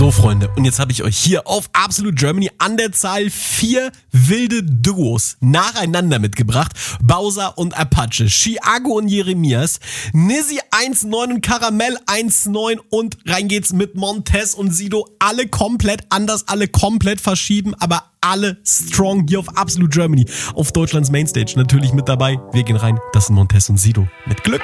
So, Freunde, und jetzt habe ich euch hier auf Absolute Germany an der Zahl 4 wilde Duos nacheinander mitgebracht. Bowser und Apache, Chiago und Jeremias, Nizzy 1.9 und Karamell 1.9 und rein geht's mit Montez und Sido. Alle komplett anders, alle komplett verschieden, aber alle strong hier auf Absolute Germany. Auf Deutschlands Mainstage natürlich mit dabei. Wir gehen rein, das sind Montez und Sido. Mit Glück!